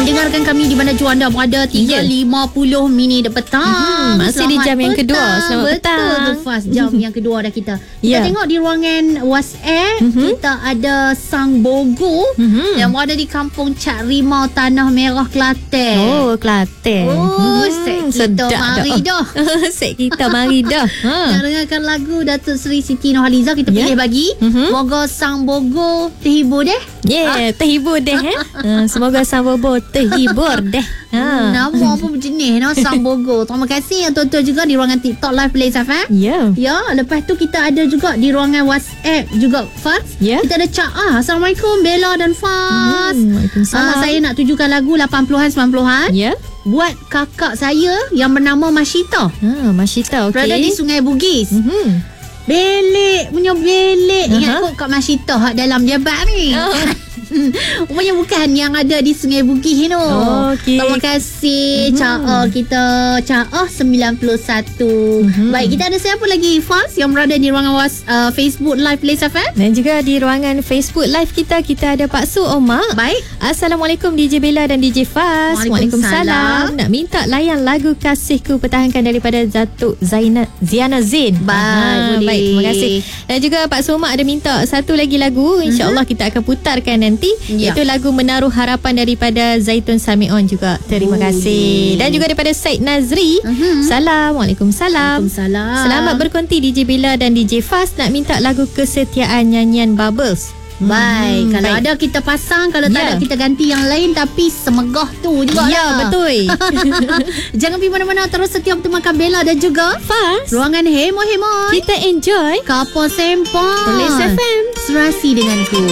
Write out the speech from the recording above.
mendengarkan kami di mana Juanda berada 3.50 minit petang. Masih di jam yang kedua. Selamat petang. Betul, Fas. Jam yang kedua dah kita. Kita tengok di ruangan WhatsApp, kita ada Sang Bogo yang berada di Kampung Cak Rimau, Tanah Merah, Kelantan. Oh, Kelantan. Set kita mari dah. Set kita mari dah. Nak dengarkan lagu Datuk Seri Siti Nurhaliza, kita pilih bagi. Moga Sang Bogo terhibur deh. Terhibur deh. Semoga Sang Bogo terhibur deh. Nama apa berjenis Sang Bogo. Terima kasih yang tuan-tuan juga di ruangan TikTok Live Play FM. Ya, lepas tu kita ada juga di ruangan WhatsApp juga Faz. Kita ada Cak Assalamualaikum Bella dan Faz. Waalaikumsalam. Saya nak tujukan lagu 80-an 90-an. Buat kakak saya yang bernama Mashita. Mashita, okey. Berada di Sungai Bugis. Belik punya belik. Ingat kot Kak Mashita dalam jabat ni. Rupanya bukan yang ada di Sungai Bugis tu. Terima kasih Cak kita Cak 91. Baik, kita ada siapa lagi Faz yang berada di ruangan Facebook Live Play FM? Dan juga di ruangan Facebook Live kita ada Pak Su Omar. Baik. Assalamualaikum DJ Bella dan DJ Faz. Waalaikumsalam. Nak minta layan lagu Kasihku Pertahankan daripada Datuk Ziana Zain. Baik, terima kasih. Dan juga Pak Su Omar ada minta satu lagi lagu. InsyaAllah kita akan putarkan nanti. Iaitu lagu Menaruh Harapan daripada Zaitun Samion juga. Terima kasih. Dan juga daripada Said Nazri. Waalaikumsalam. Selamat berkonti DJ Bella dan DJ Faz. Nak minta lagu Kesetiaan nyanyian Bubbles. Baik, kalau ada kita pasang, kalau tak ada kita ganti yang lain, tapi semegah tu juga lah. Betul. Jangan pergi mana-mana, terus setia bertemakan Bella dan juga Faz. Ruangan Hemo-Hemo. Kita enjoy Kapal Sempoi Police FM. Serasi denganku.